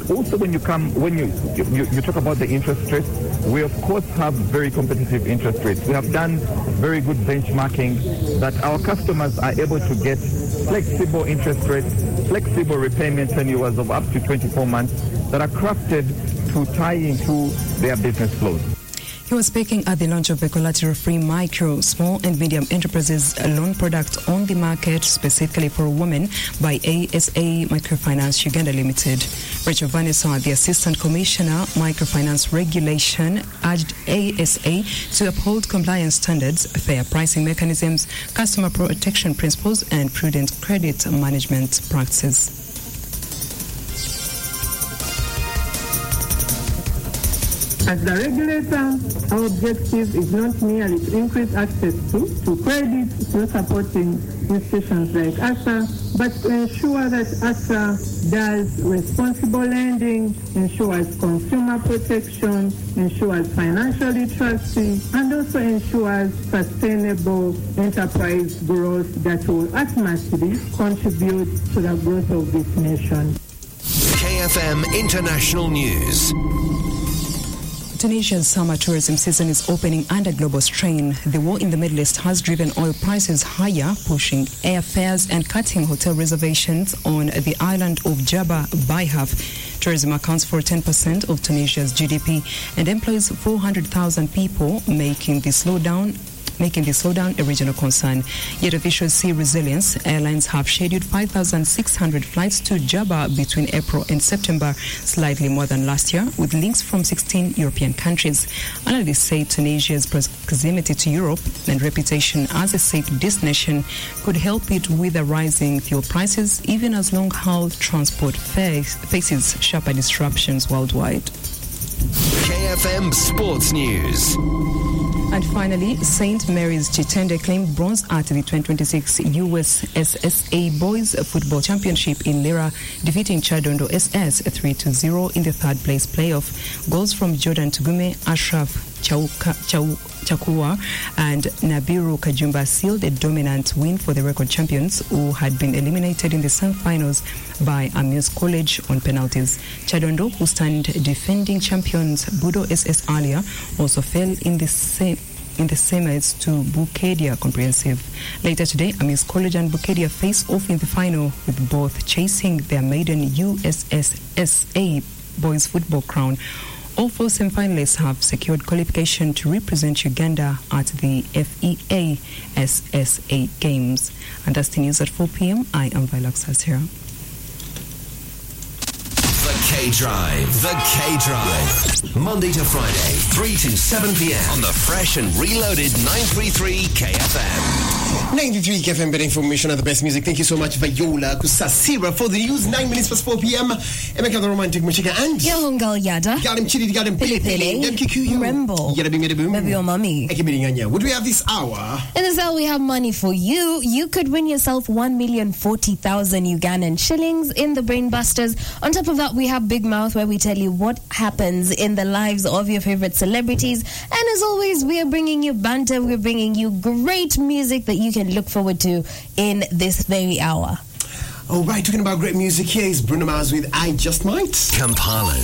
also when you talk about the interest rates, we of course have very competitive interest rates. We have done very good benchmarking that our customers are able to get flexible interest rates, flexible repayment tenures of up to 24 months that are crafted to tie into their business flows. He was speaking at the launch of a collateral-free micro, small and medium enterprises loan product on the market specifically for women by ASA Microfinance Uganda Limited. Rachel Vanessa, the Assistant Commissioner, Microfinance Regulation, urged ASA to uphold compliance standards, fair pricing mechanisms, customer protection principles, and prudent credit management practices. As the regulator, our objective is not merely to increase access to credit through supporting institutions like ASA, but to ensure that ASA does responsible lending, ensures consumer protection, ensures financial literacy, and also ensures sustainable enterprise growth that will ultimately contribute to the growth of this nation. KFM International News. Tunisia's summer tourism season is opening under global strain. The war in the Middle East has driven oil prices higher, pushing airfares and cutting hotel reservations on the island of Jabba by half. Tourism accounts for 10% of Tunisia's GDP and employs 400,000 people, making the slowdown a regional concern. Yet officials see resilience. Airlines have scheduled 5,600 flights to Jabba between April and September, slightly more than last year, with links from 16 European countries. Analysts say Tunisia's proximity to Europe and reputation as a safe destination could help it with the rising fuel prices, even as long-haul transport faces sharper disruptions worldwide. KFM Sports News. And finally, St. Mary's Chitende claimed bronze at the 2026 USSSA Boys Football Championship in Lira, defeating Chadondo SS 3-0 in the third place playoff. Goals from Jordan Tugume, Ashraf Chakua and Nabiru Kajumba sealed a dominant win for the record champions, who had been eliminated in the semi-finals by Amuse College on penalties. Chadondo, who stand defending champions Budo SS earlier, also fell in the semis to Bukedia Comprehensive. Later today, Amuse College and Bukedia face off in the final, with both chasing their maiden USSSA Boys Football crown. All four semi-finalists have secured qualification to represent Uganda at the FEA SSA Games. And that's the news at 4 p.m. I am Violet Sasira. The K-Drive. Monday to Friday, 3 to 7 p.m. on the fresh and reloaded 933 KFM. 93 KFM, better information and the best music. Thank you so much, Viola Kusasira, for the news. 9 minutes past 4 p.m. Emeka the Romantic Machika and Yohongal Yada. Got him chitty, got him pili pili. Rembo. Yada bing boom. Maybe your mommy. What do we have this hour? In this hour, we have money for you. You could win yourself 1,040,000 Ugandan shillings in the Brainbusters. On top of that, we have Big Mouth, where we tell you what happens in the lives of your favorite celebrities. And as always, we are bringing you banter. We're bringing you great music that you can look forward to in this very hour. All right, talking about great music, here is Bruno Mars with I Just Might. Kampala's